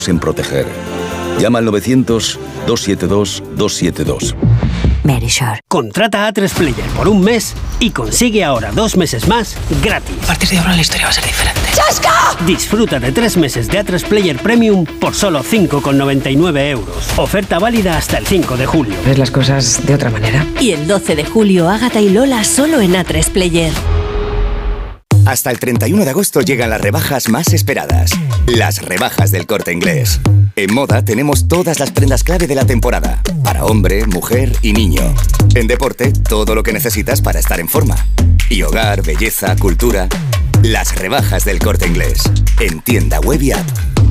en proteger. Llama al 900-272-272. Verisure. Contrata A3 Player por un mes y consigue ahora 2 meses más gratis. A partir de ahora la historia va a ser diferente. ¡Chasca! Disfruta de 3 meses de A3 Player Premium por solo 5,99 euros. Oferta válida hasta el 5 de julio. Ves las cosas de otra manera. Y el 12 de julio, Ágata y Lola solo en A3 Player. Hasta el 31 de agosto llegan las rebajas más esperadas. Las rebajas del Corte Inglés. En moda tenemos todas las prendas clave de la temporada. Para hombre, mujer y niño. En deporte, todo lo que necesitas para estar en forma. Y hogar, belleza, cultura. Las rebajas del Corte Inglés. En tienda web y app.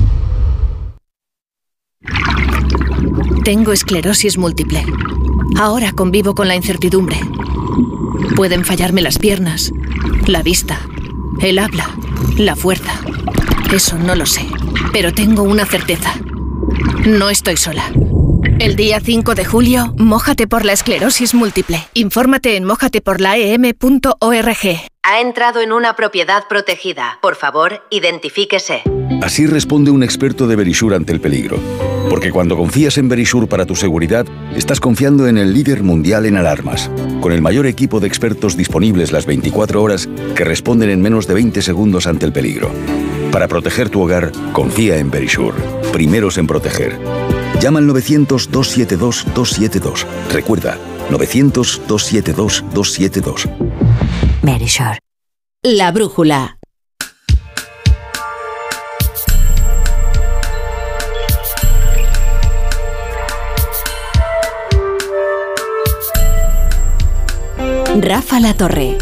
Tengo esclerosis múltiple. Ahora convivo con la incertidumbre. Pueden fallarme las piernas, la vista, el habla, la fuerza. Eso no lo sé, pero tengo una certeza. No estoy sola. El día 5 de julio, mójate por la esclerosis múltiple. Infórmate en mojateporlaem.org. Ha entrado en una propiedad protegida. Por favor, identifíquese. Así responde un experto de Verisure ante el peligro. Porque cuando confías en Verisure para tu seguridad, estás confiando en el líder mundial en alarmas, con el mayor equipo de expertos disponibles las 24 horas que responden en menos de 20 segundos ante el peligro. Para proteger tu hogar, confía en Verisure. Primeros en proteger. Llama al 900-272-272. Recuerda, 900-272-272. Verisure. La brújula. Rafa La Torre.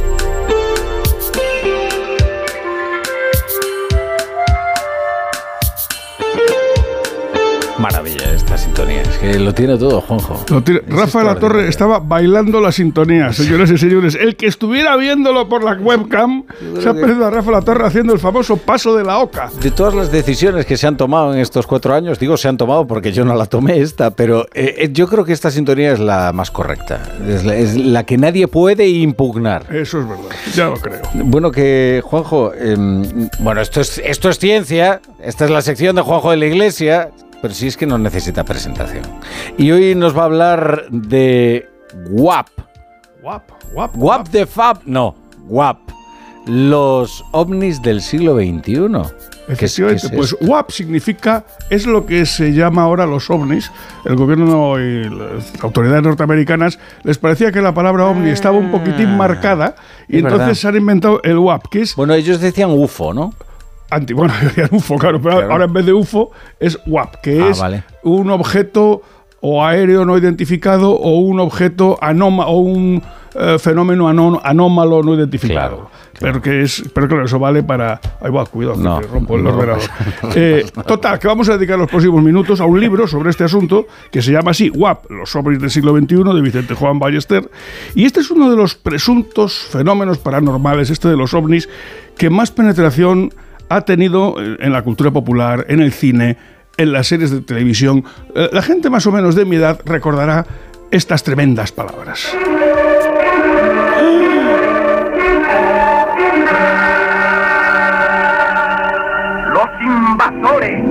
Maravilla esta sintonía, es que lo tiene todo, Juanjo. Rafa La Torre estaba bailando la sintonía, señoras y señores. El que estuviera viéndolo por la webcam se ha perdido a Rafa La Torre haciendo el famoso paso de la oca. De todas las decisiones que se han tomado en estos 4 años, digo se han tomado porque yo no la tomé esta, pero yo creo que esta sintonía es la más correcta, es la que nadie puede impugnar. Eso es verdad, ya lo creo. Bueno, que Juanjo, bueno, esto es ciencia, esta es la sección de Juanjo de la Iglesia. Pero sí es que no necesita presentación. Y hoy nos va a hablar de WAP. WAP de Fab. No, WAP. Los ovnis del siglo XXI. Efectivamente, pues WAP significa, es lo que se llama ahora los ovnis. El gobierno y las autoridades norteamericanas les parecía que la palabra ovni estaba un poquitín marcada y entonces se han inventado el WAP, que es... Bueno, ellos decían UFO, ¿no? Bueno, UFO, claro, pero ahora en vez de UFO es WAP, que es un objeto o aéreo no identificado o un objeto anómalo o un fenómeno anómalo no identificado. Claro. Pero claro, eso vale para... Ahí va, cuidado, que rompo el ordenador. Total, que vamos a dedicar los próximos minutos a un libro sobre este asunto que se llama así, WAP, los ovnis del siglo XXI, de Vicente Juan Ballester. Y este es uno de los presuntos fenómenos paranormales, este de los ovnis, que más penetración ha tenido en la cultura popular, en el cine, en las series de televisión. La gente más o menos de mi edad recordará estas tremendas palabras. Los invasores.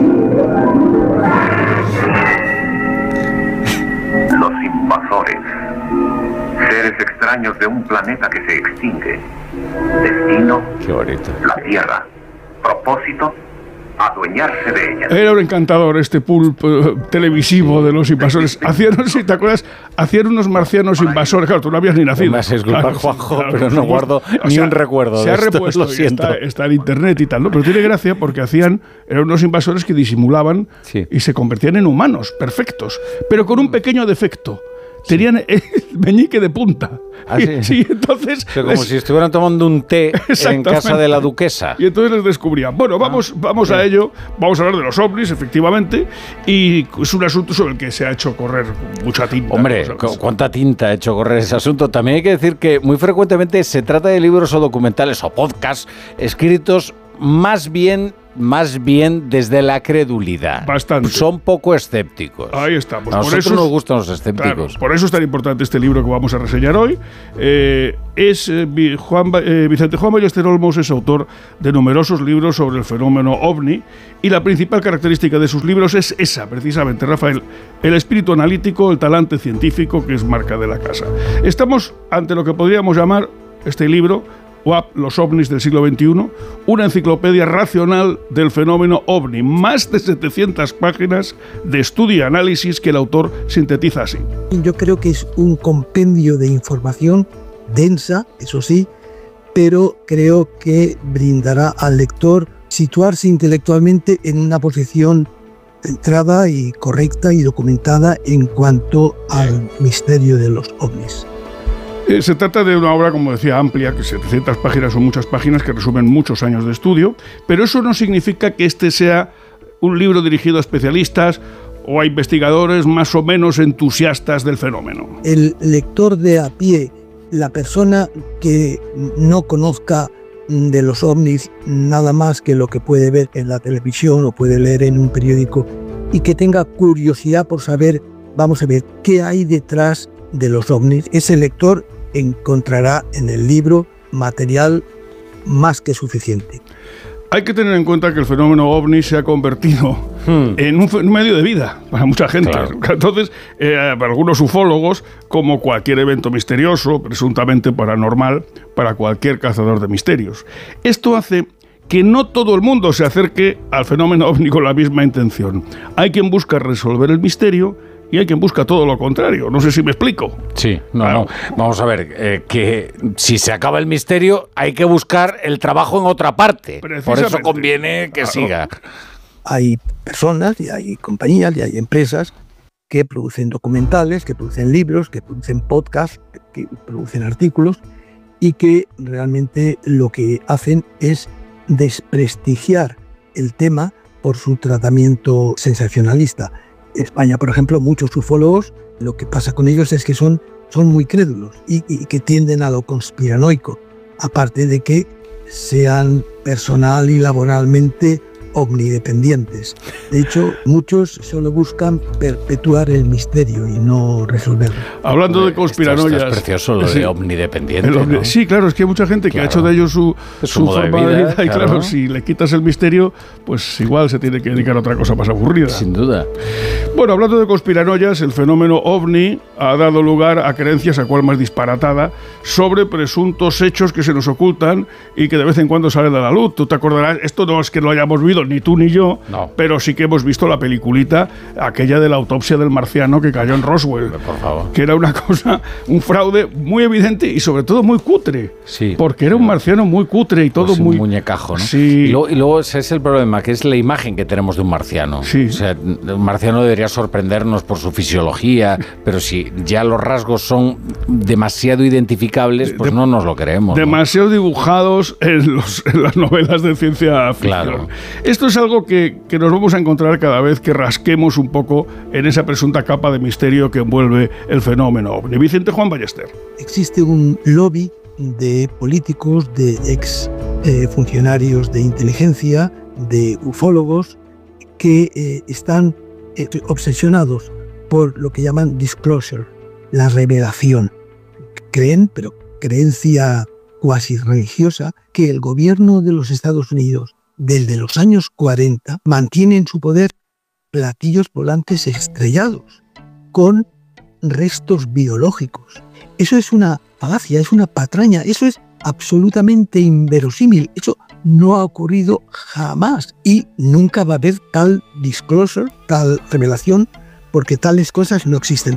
Los invasores. Seres extraños de un planeta que se extingue. Destino. Qué bonito. La Tierra. Propósito, adueñarse de ella. Era un encantador este pulp televisivo de los invasores. Hacían, si te acuerdas, hacían unos marcianos invasores. Claro, tú no habías ni nacido. Me haces culpar, Juanjo, pero no guardo ni un recuerdo. Se ha repuesto, lo siento. Está en internet y tal, ¿no? Pero tiene gracia porque eran unos invasores que disimulaban y se convertían en humanos perfectos, pero con un pequeño defecto. Tenían el meñique de punta. ¿Ah, sí? Sí, entonces... O sea, como si estuvieran tomando un té en casa de la duquesa. Y entonces les descubrían. Bueno, vamos a ello. Vamos a hablar de los ovnis, efectivamente. Y es un asunto sobre el que se ha hecho correr mucha tinta. Hombre, ¿cuánta tinta ha hecho correr ese asunto? También hay que decir que muy frecuentemente se trata de libros o documentales o podcasts escritos más bien más bien desde la credulidad. Bastante. Son poco escépticos. Ahí estamos. A nosotros nos gustan los escépticos. Claro, por eso es tan importante este libro que vamos a reseñar hoy. Vicente Juan Ballester Olmos es autor de numerosos libros sobre el fenómeno OVNI, y la principal característica de sus libros es esa, precisamente, Rafael, el espíritu analítico, el talante científico, que es marca de la casa. Estamos ante lo que podríamos llamar este libro, UAP, los ovnis del siglo XXI, una enciclopedia racional del fenómeno OVNI, más de 700 páginas de estudio y análisis que el autor sintetiza así. Yo creo que es un compendio de información densa, eso sí, pero creo que brindará al lector situarse intelectualmente en una posición centrada y correcta y documentada en cuanto al misterio de los ovnis. Se trata de una obra, como decía, amplia, que 700 páginas son muchas páginas que resumen muchos años de estudio, pero eso no significa que este sea un libro dirigido a especialistas o a investigadores más o menos entusiastas del fenómeno. El lector de a pie, la persona que no conozca de los ovnis nada más que lo que puede ver en la televisión o puede leer en un periódico y que tenga curiosidad por saber, vamos a ver, qué hay detrás de los ovnis, ese lector encontrará en el libro material más que suficiente. Hay que tener en cuenta que el fenómeno OVNI se ha convertido en un medio de vida para mucha gente. Claro. Entonces, para algunos ufólogos, como cualquier evento misterioso, presuntamente paranormal, para cualquier cazador de misterios. Esto hace que no todo el mundo se acerque al fenómeno OVNI con la misma intención. Hay quien busca resolver el misterio y hay quien busca todo lo contrario. No sé si me explico. Sí, no. Vamos a ver, que si se acaba el misterio hay que buscar el trabajo en otra parte. Por eso conviene que siga. Hay personas y hay compañías y hay empresas que producen documentales, que producen libros, que producen podcasts, que producen artículos y que realmente lo que hacen es desprestigiar el tema por su tratamiento sensacionalista. En España, por ejemplo, muchos ufólogos, lo que pasa con ellos es que son muy crédulos y que tienden a lo conspiranoico, aparte de que sean personal y laboralmente omnidependientes. De hecho, muchos solo buscan perpetuar el misterio y no resolverlo. Hablando de conspiranoias... Esto es precioso lo de omnidependiente, ¿no? Sí, claro, es que hay mucha gente que ha hecho de ello su forma de vida y claro, si le quitas el misterio, pues igual se tiene que dedicar a otra cosa más aburrida. Sin duda. Bueno, hablando de conspiranoias, el fenómeno OVNI ha dado lugar a creencias, a cual más disparatada, sobre presuntos hechos que se nos ocultan y que de vez en cuando salen a la luz. Tú te acordarás, esto no es que lo hayamos vivido ni tú ni yo, pero sí que hemos visto la peliculita, aquella de la autopsia del marciano que cayó en Roswell, por favor, que era una cosa, un fraude muy evidente y sobre todo muy cutre, porque era un marciano muy cutre y todo pues muy... un muñecajo, ¿no? Sí. Y luego ese es el problema, que es la imagen que tenemos de un marciano. Sí. O sea, un marciano debería sorprendernos por su fisiología, pero si ya los rasgos son demasiado identificables, pues no nos lo creemos. Demasiado dibujados en las novelas de ciencia ficción. Claro. Esto es algo que nos vamos a encontrar cada vez que rasquemos un poco en esa presunta capa de misterio que envuelve el fenómeno OVNI. Vicente Juan Ballester. Existe un lobby de políticos, de ex funcionarios de inteligencia, de ufólogos, que están obsesionados por lo que llaman disclosure, la revelación. Creen, pero creencia cuasi religiosa, que el gobierno de los Estados Unidos desde los años 40 mantiene en su poder platillos volantes estrellados con restos biológicos. Eso es una falacia, es una patraña, eso es absolutamente inverosímil. Eso no ha ocurrido jamás y nunca va a haber tal disclosure, tal revelación, porque tales cosas no existen.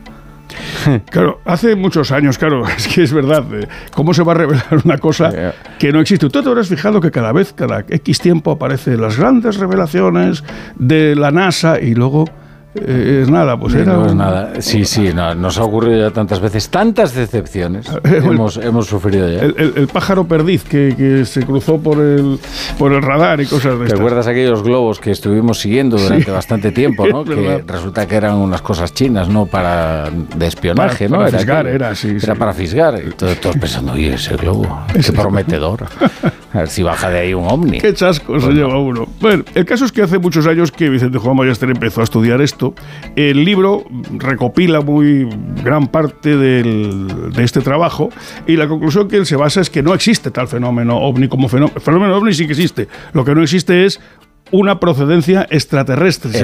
Claro, hace muchos años, claro, es que es verdad, ¿cómo se va a revelar una cosa que no existe? Tú te habrás fijado que cada X tiempo aparecen las grandes revelaciones de la NASA y luego es nada, pues era... No es nada, sí, nos ha ocurrido ya tantas veces, tantas decepciones hemos sufrido ya. El pájaro perdiz que se cruzó por el radar y cosas de estas. ¿Te acuerdas aquellos globos que estuvimos siguiendo durante bastante tiempo, ¿no? Que resulta que eran unas cosas chinas, ¿no? De espionaje, ¿no? Para fisgar, era para fisgar. Y todos pensando, oye, ese globo, qué prometedor. A ver si baja de ahí un ovni. Qué chasco se lleva uno. Bueno, el caso es que hace muchos años que Vicente Juan Ballester empezó a estudiar esto. El libro recopila muy gran parte de este trabajo y la conclusión que él se basa es que no existe tal fenómeno ovni como fenómeno ovni sí que existe. Lo que no existe es una procedencia extraterrestre,